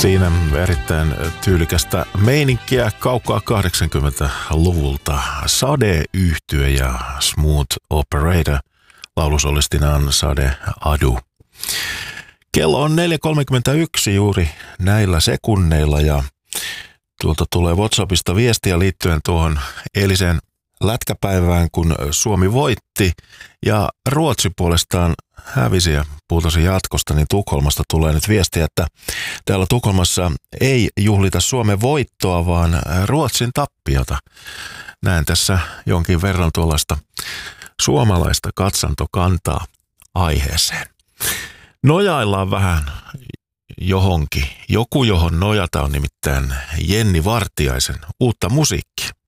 Siinä erittäin tyylikästä meininkiä kaukaa 80-luvulta. Sade-yhtye ja Smooth Operator. Laulusolistinaan Sade Adu. Kello on 4.31 juuri näillä sekunneilla ja tuolta tulee WhatsAppista viestiä liittyen tuohon eiliseen lätkäpäivään, kun Suomi voitti ja Ruotsi puolestaan hävisi ja putosi jatkosta, niin Tukholmasta tulee nyt viestiä, että täällä Tukholmassa ei juhlita Suomen voittoa, vaan Ruotsin tappiota. Näen tässä jonkin verran tuollaista suomalaista katsantokantaa aiheeseen. Nojaillaan vähän johonkin. Joku, johon nojata, on nimittäin Jenni Vartiaisen uutta musiikkia.